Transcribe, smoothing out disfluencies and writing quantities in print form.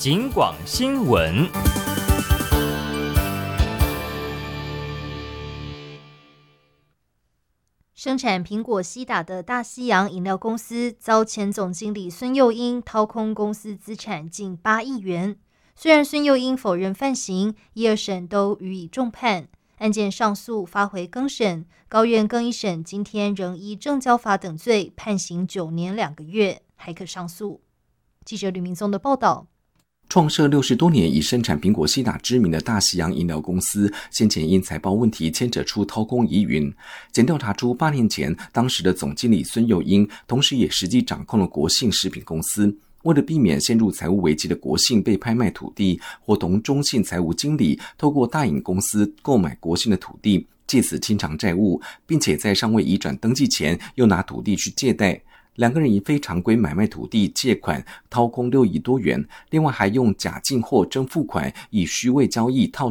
警广新闻。 生产苹果西打的大西洋饮料公司遭前总经理孙佑英掏空公司资产近8亿元。虽然孙佑英否认犯行，1、2审都予以重判，案件上诉发回更审，高院更一审今天仍依证交法等罪判刑9年2个月，还可上诉。记者吕明宗的报道。 创设60多年以生产苹果西打知名的大西洋饮料公司，先前因财报问题牵扯出掏空疑云。检调查出8年前，当时的总经理孙佑英，同时也实际掌控了国信食品公司。为了避免陷入财务危机的国信被拍卖土地，伙同中信财务经理透过大饮公司购买国信的土地，借此清偿债务，并且在尚未移转登记前，又拿土地去借贷。2个人以非常规买卖土地借款掏空6亿多元，另外还用假进货真付款，以虚伪交易套